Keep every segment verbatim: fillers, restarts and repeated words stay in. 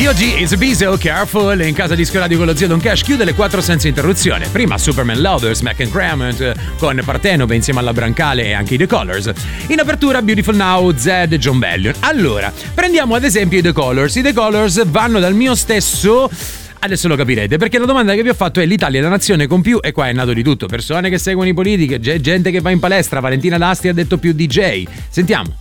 D O G is a Biso, Careful, in casa di Radio con lo zio Don Cash, chiude le quattro senza interruzione. Prima Superman Louders, Mac and Cremant con Partenove insieme alla Brancale e anche i The Colors. In apertura Beautiful Now, Zed e John Bellion. Allora, prendiamo ad esempio i The Colors. I The Colors vanno dal mio stesso... Adesso lo capirete, perché la domanda che vi ho fatto è: l'Italia è la nazione con più, e qua è nato di tutto, persone che seguono i politici, gente che va in palestra, Valentina D'Asti ha detto più D J. Sentiamo.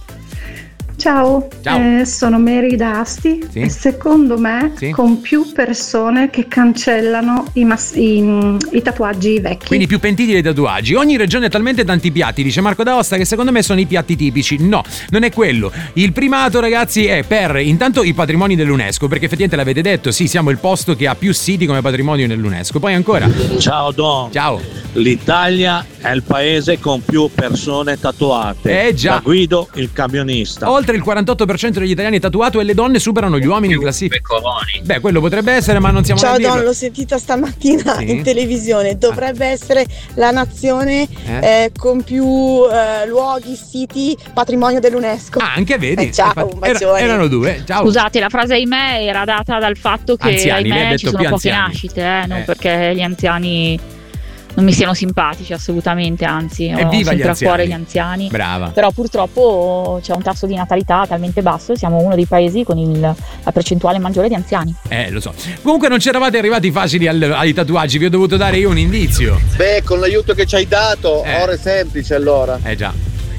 Ciao, Ciao. Eh, sono Mary D'Asti, sì? E secondo me sì? con più persone che cancellano i, mas- i, i tatuaggi vecchi. Quindi più pentiti dei tatuaggi. Ogni regione ha talmente tanti piatti, dice Marco D'Aosta, che secondo me sono i piatti tipici. No, non è quello. Il primato, ragazzi, è per intanto i patrimoni dell'UNESCO, perché effettivamente l'avete detto, sì, siamo il posto che ha più siti come patrimonio nell'UNESCO. Poi ancora. Ciao Don. Ciao. L'Italia è il paese con più persone tatuate. Eh già. Da Guido, il camionista. Oltre il quarantotto per cento degli italiani è tatuato e le donne superano gli uomini in classifica. Beh, quello potrebbe essere, ma non siamo Ciao a dirlo. Don, l'ho sentita stamattina Sì? in televisione. Dovrebbe essere la nazione Eh? eh, con più eh, luoghi, siti, patrimonio dell'UNESCO. Ah, anche vedi. Eh, ciao, un bacione. Era- erano due. Ciao. Scusate, la frase ahimè era data dal fatto che Anziani, lei ha ahimè detto ci sono più poche anziani. nascite, eh, non Eh. perché gli anziani non mi siano simpatici assolutamente, anzi ho Evviva gli sempre a anziani. cuore gli anziani. Brava. Però purtroppo c'è un tasso di natalità talmente basso, siamo uno dei paesi con il, la percentuale maggiore di anziani. Eh, lo so. Comunque non c'eravate arrivati facili al- ai tatuaggi, vi ho dovuto dare io un indizio. Beh, con l'aiuto che ci hai dato, Eh. ora è semplice allora. Eh già.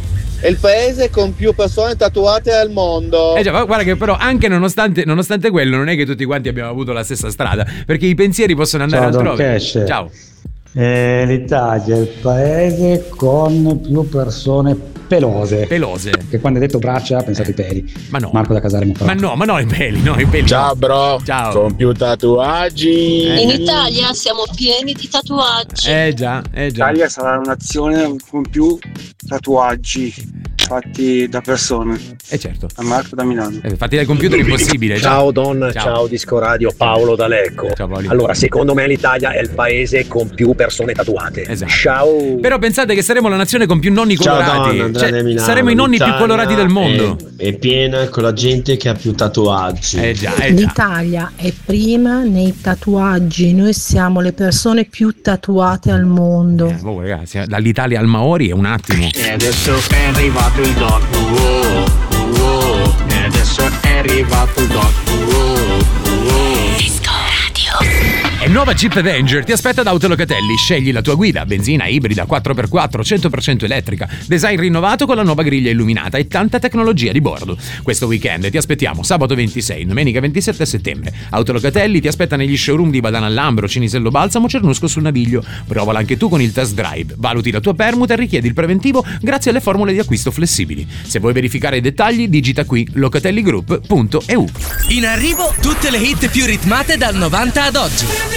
È il paese con più persone tatuate al mondo. Eh già, ma guarda che però anche nonostante, nonostante quello non è che tutti quanti abbiamo avuto la stessa strada, perché i pensieri possono andare Ciao, Don altrove. Cash. Ciao. Eh, L'Italia è il paese con più persone pelose. Pelose. Che quando hai detto braccia pensate ai peli. Ma no. Marco da Casale Monferrato. Ma no, ma no, i peli, no, i peli. Ciao bro. Ciao. Con più tatuaggi. Eh. In Italia siamo pieni di tatuaggi. Eh già, eh già. L'Italia sarà una nazione con più tatuaggi fatti da persone. Eh certo. A Marco da Milano. Eh, fatti dal computer è impossibile. Ciao Don, Ciao. ciao Disco Radio, Paolo da Lecco. Ciao Paoli. Allora, secondo me l'Italia è il paese con più persone tatuate. Esatto. Ciao. Però pensate che saremo la nazione con più nonni Ciao colorati. Don, Andrea Cioè, De Milano. saremo i nonni più L'Italia colorati del mondo. È, è piena con la gente che ha più tatuaggi. Eh già, eh già. L'Italia è prima nei tatuaggi, noi siamo le persone più tatuate al mondo. Eh, oh, ragazzi, dall'Italia al Maori è un attimo. E adesso è arrivato il doc. Wow, wow. E adesso è arrivato il doc. Wow, wow. Disco Radio. E nuova Jeep Avenger ti aspetta da Autolocatelli. Scegli la tua guida, benzina, ibrida, quattro per quattro, cento per cento elettrica, design rinnovato con la nuova griglia illuminata e tanta tecnologia di bordo. Questo weekend ti aspettiamo sabato ventisei, domenica ventisette settembre. Autolocatelli ti aspetta negli showroom di Badana al Lambro, Cinisello Balsamo, Cernusco sul Naviglio. Provala anche tu con il test drive. Valuti la tua permuta e richiedi il preventivo grazie alle formule di acquisto flessibili. Se vuoi verificare i dettagli, digita qui locatelligroup punto e u. In arrivo tutte le hit più ritmate dal novanta ad oggi.